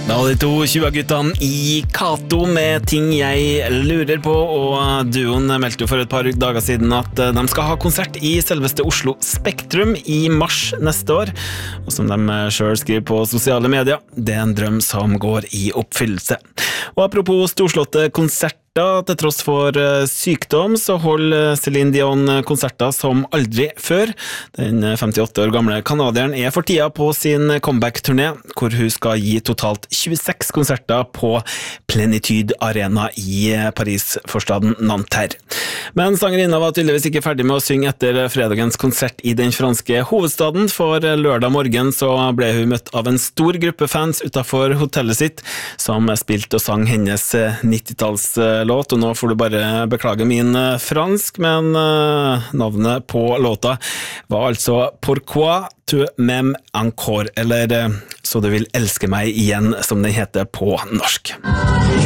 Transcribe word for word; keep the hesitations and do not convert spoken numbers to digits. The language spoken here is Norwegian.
Da var de to tjue-guttene i Kato med ting jeg lurer på, og duoen meldte jo for et par dager siden at de skal ha konsert i selveste Oslo Spektrum i mars neste år, og som de selv skriver på sosiale medier, det er en drøm som går i oppfyllelse. Og apropos storslåtte konserter, til tross for sykdom, så holder Celine Dion konserter som aldri før. Den femtiåtte år gamle kanadieren er for tida på sin comeback-turné, hvor hun skal gi totalt tjueseks konserter på Plenitude Arena i Paris-forstaden Nanterre. Men sangerinna var tydeligvis ikke ferdig med å synge etter fredagens konsert i den franske hovedstaden, for lørdag morgen så ble hun møtt av en stor gruppe fans utenfor hotellet sitt, som spilte og sang hennes nittitalls låt, og nå får du bare beklage min fransk, men navnet på låta var altså Pourquoi tu m'aimes encore, eller Så du vil elske meg igjen, som den heter på norsk.